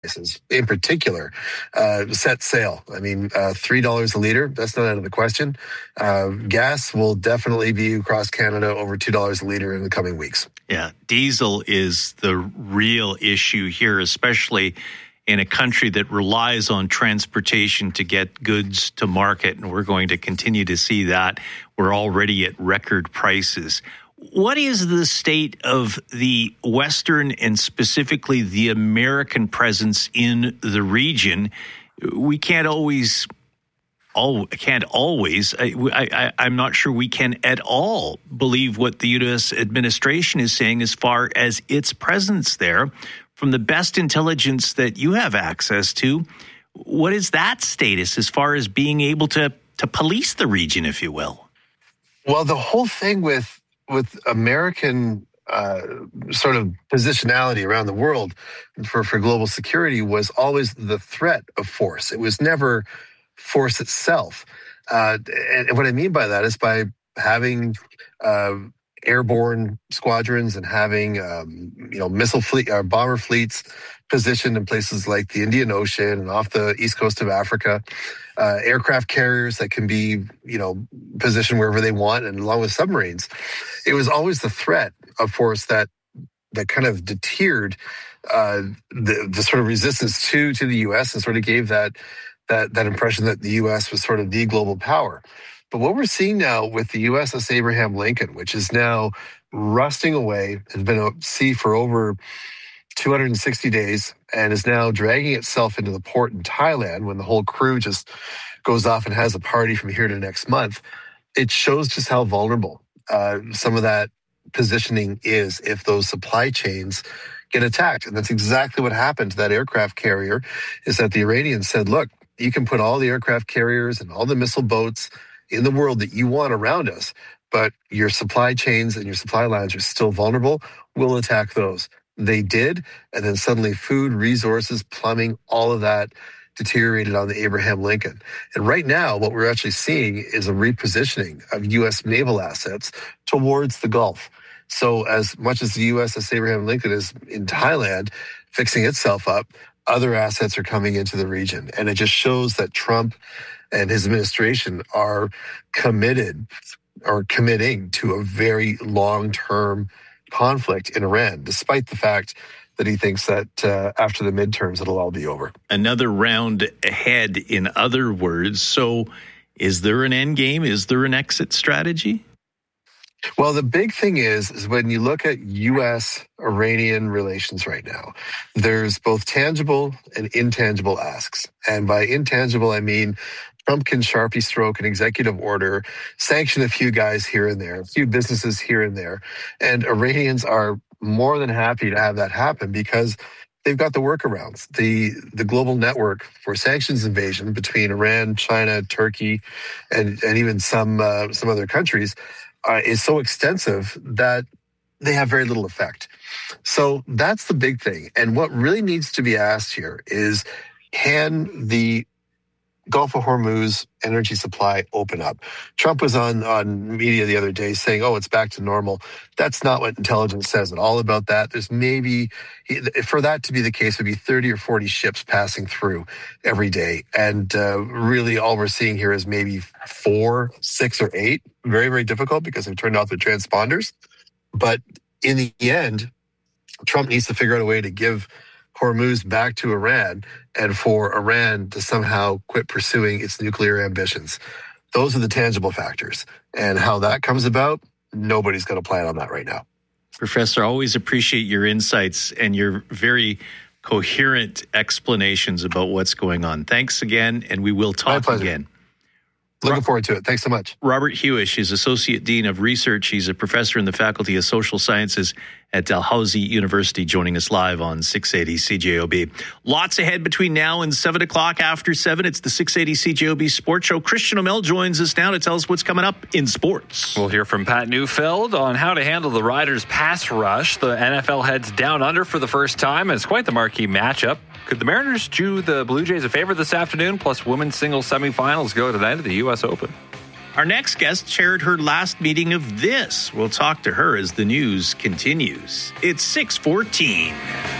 prices in particular set sail. I mean, $3 a liter, that's not out of the question. Gas will definitely be across Canada over $2 a liter in the coming weeks. Yeah, diesel is the real issue here, especially in a country that relies on transportation to get goods to market, and we're going to continue to see that. We're already at record prices. What is the state of the Western and specifically the American presence in the region? We can't always. I'm not sure we can at all believe what the U.S. administration is saying as far as its presence there. From the best intelligence that you have access to, what is that status as far as being able to police the region, if you will? Well, the whole thing with American sort of positionality around the world for global security was always the threat of force. It was never force itself. And what I mean by that is by having airborne squadrons and having missile fleet, bomber fleets positioned in places like the Indian Ocean and off the east coast of Africa, aircraft carriers that can be positioned wherever they want, and along with submarines. It was always the threat of force that kind of deterred the sort of resistance to the U.S. and sort of gave that impression that the U.S. was sort of the global power. But what we're seeing now with the USS Abraham Lincoln, which is now rusting away, has been at sea for over 260 days, and is now dragging itself into the port in Thailand when the whole crew just goes off and has a party from here to next month, it shows just how vulnerable some of that positioning is if those supply chains get attacked. And that's exactly what happened to that aircraft carrier, is that the Iranians said, look, you can put all the aircraft carriers and all the missile boats in the world that you want around us, but your supply chains and your supply lines are still vulnerable. We'll attack those. They did, and then suddenly food, resources, plumbing, all of that deteriorated on the Abraham Lincoln. And right now, what we're actually seeing is a repositioning of U.S. naval assets towards the Gulf. So as much as the USS Abraham Lincoln is in Thailand fixing itself up, other assets are coming into the region. And it just shows that Trump and his administration are committed or committing to a very long-term conflict in Iran, despite the fact that he thinks that after the midterms, it'll all be over. Another round ahead, in other words. So is there an end game? Is there an exit strategy? Well, the big thing is when you look at U.S.-Iranian relations right now, there's both tangible and intangible asks. And by intangible, I mean Trump can Sharpie stroke an executive order, sanction a few guys here and there, a few businesses here and there. And Iranians are more than happy to have that happen because they've got the workarounds. The global network for sanctions invasion between Iran, China, Turkey, and even some other countries is so extensive that they have very little effect. So that's the big thing. And what really needs to be asked here is, can the Gulf of Hormuz energy supply open up? Trump was on media the other day saying, it's back to normal. That's not what intelligence says at all about that. There's maybe, for that to be the case, would be 30 or 40 ships passing through every day. And really all we're seeing here is maybe 4, 6, or 8. Very, very difficult because they've turned off the transponders. But in the end, Trump needs to figure out a way to give Hormuz back to Iran and for Iran to somehow quit pursuing its nuclear ambitions. Those are the tangible factors. And how that comes about, nobody's going to plan on that right now. Professor, I always appreciate your insights and your very coherent explanations about what's going on. Thanks again, and we will talk again. Looking forward to it. Thanks so much. Robert Hewish is Associate Dean of Research. He's a professor in the Faculty of Social Sciences at Dalhousie University, joining us live on 680 CJOB. Lots ahead between now and 7 o'clock. After 7, it's the 680 CJOB Sports Show. Christian O'Mell joins us now to tell us what's coming up in sports. We'll hear from Pat Neufeld on how to handle the Riders' pass rush. The NFL heads down under for the first time, and it's quite the marquee matchup. Could the Mariners do the Blue Jays a favor this afternoon? Plus, women's singles semifinals go tonight at the U.S. Open. Our next guest shared her last meeting of this. We'll talk to her as the news continues. It's 6:14.